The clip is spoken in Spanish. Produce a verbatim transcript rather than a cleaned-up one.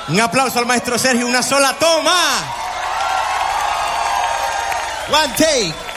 Un aplauso al maestro Sergio, una sola toma. One take.